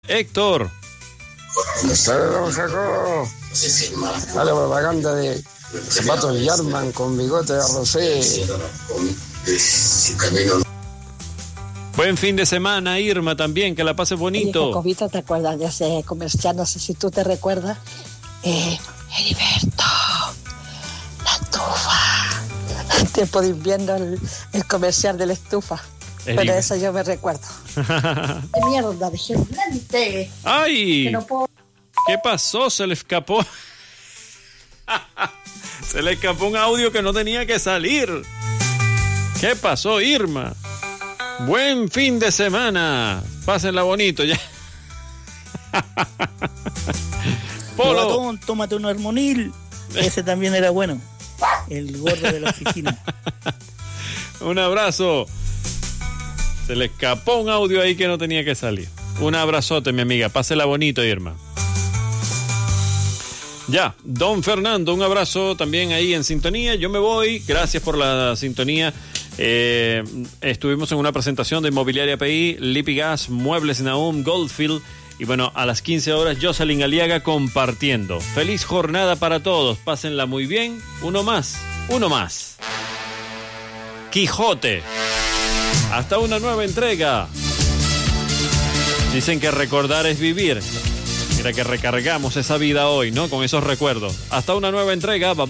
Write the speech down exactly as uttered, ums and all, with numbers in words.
Héctor. Don Jacobo. A la propaganda de zapatos Yarman con bigote de arrocé. Buen fin de semana, Irma, también, que la pases bonito. Oye, Jacobito, ¿te acuerdas de ese comercial? No sé si tú te recuerdas. Eh, Heriberto, la estufa. En tiempo de invierno, el, el comercial de la estufa. Pero Heriberto. eso yo me recuerdo. ¡Qué mierda de gente! ¡Ay! Que no puedo... ¿Qué pasó? Se le escapó. Se le escapó un audio que no tenía que salir. ¿Qué pasó, Irma? Buen fin de semana. Pásenla bonito ya. Polo. Lobatón, tómate un hormonil. Ese también era bueno. El gordo de la oficina. Un abrazo. Se le escapó un audio ahí que no tenía que salir. Un abrazote, mi amiga. Pásela bonito, Irma. Ya, don Fernando, un abrazo también ahí en sintonía. Yo me voy. Gracias por la sintonía. Eh, estuvimos en una presentación de Inmobiliaria P I, Lipigas, Muebles Nahum, Goldfield. Y bueno, a las quince horas, Jocelyn Aliaga compartiendo. Feliz jornada para todos. Pásenla muy bien. Uno más, uno más. Quijote. Hasta una nueva entrega. Dicen que recordar es vivir. Mira que recargamos esa vida hoy, ¿no? Con esos recuerdos. Hasta una nueva entrega. Bye bye.